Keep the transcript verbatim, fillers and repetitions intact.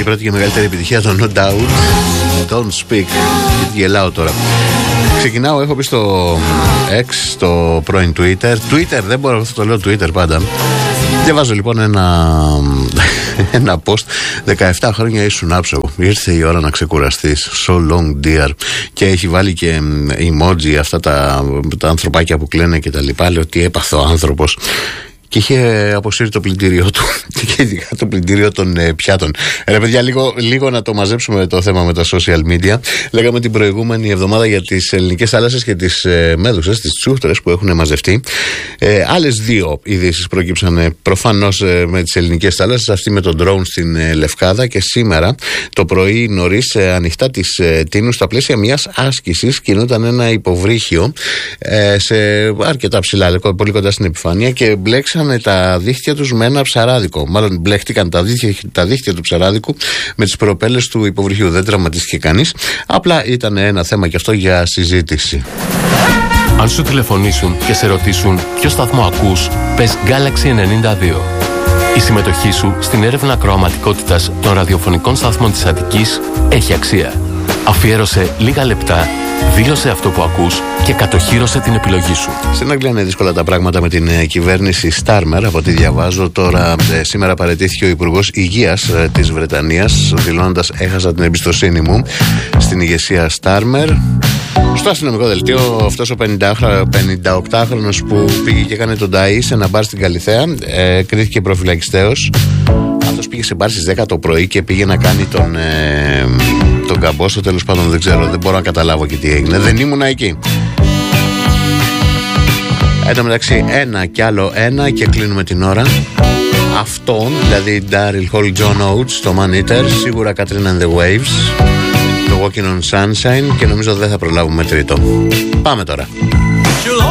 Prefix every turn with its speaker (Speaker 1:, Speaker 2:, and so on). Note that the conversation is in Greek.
Speaker 1: πρώτη και μεγαλύτερη επιτυχία των No Doubt, Don't Speak. Γιατί γελάω τώρα. Ξεκινάω, έχω πει στο X, στο πρώην Twitter. Twitter, δεν μπορώ, αυτό το λέω Twitter πάντα. Διαβάζω λοιπόν ένα, ένα post. δεκαεπτά χρόνια ήσουν άψογο. Ήρθε η ώρα να ξεκουραστείς. So long dear. Και έχει βάλει και emoji αυτά τα, τα ανθρωπάκια που κλαίνε και τα λοιπά. Λέω τι έπαθε ο άνθρωπος. Και είχε αποσύρει το πλυντήριό του. Και ειδικά το πλυντήριο των ε, πιάτων. Ρε παιδιά, λίγο, λίγο να το μαζέψουμε το θέμα με τα social media. Λέγαμε την προηγούμενη εβδομάδα για τις ελληνικές θάλασσες και τις ε, μέδουσες, τις τσούχτρες που έχουν μαζευτεί. Ε, άλλες δύο ειδήσεις προκύψαν ε, προφανώς ε, με τις ελληνικές θάλασσες. Αυτή με τον drone στην ε, Λευκάδα. Και σήμερα το πρωί νωρίς ε, ανοιχτά της ε, Τίνου, στα πλαίσια μιας άσκησης, κινούταν ένα υποβρύχιο ε, σε αρκετά ψηλά, πολύ κοντά στην επιφάνεια, και μπλέξαν τα δίχτυα τους με ένα ψαράδικο. Μάλλον μπλέχτηκαν τα δίχτυα, τα δίχτυα του ψαράδικου με τις προπέλες του υποβρυχίου. Δεν τραυματίστηκε κανείς. Απλά ήταν ένα θέμα και αυτό για συζήτηση.
Speaker 2: Αν σου τηλεφωνήσουν και σε ρωτήσουν ποιο σταθμό ακούς, πες Galaxy ενενήντα δύο. Η συμμετοχή σου στην έρευνα ακροαματικότητας των ραδιοφωνικών σταθμών της Αττικής έχει αξία. Αφιέρωσε λίγα λεπτά, δήλωσε αυτό που ακούς και κατοχύρωσε την επιλογή σου.
Speaker 1: Στην Αγγλία είναι δύσκολα τα πράγματα με την ε, κυβέρνηση Στάρμερ. Από ό,τι διαβάζω τώρα, ε, σήμερα παραιτήθηκε ο Υπουργός Υγείας ε, της Βρετανίας, δηλώνοντας έχασα την εμπιστοσύνη μου στην ηγεσία Στάρμερ. Στο αστυνομικό δελτίο, αυτός ο πενηνταοκτάχρονος που πήγε και έκανε τον Ταΐ σε ένα μπαρ στην Καλιθέα, ε, κρίθηκε προφυλακιστέως. Αυτός πήγε σε μπαρ στις δέκα το πρωί και πήγε να κάνει τον, ε, τον καμπόσο. Τέλος πάντων, δεν ξέρω, δεν μπορώ να καταλάβω και τι έγινε. Δεν ήμουνα εκεί. Εν τω μεταξύ, ένα κι άλλο ένα και κλείνουμε την ώρα. Αυτόν, δηλαδή Daryl Hall, John Oates, το Man Eater, σίγουρα Katrina and the Waves, το Walking on Sunshine, και νομίζω δεν θα προλάβουμε τρίτο. Πάμε τώρα.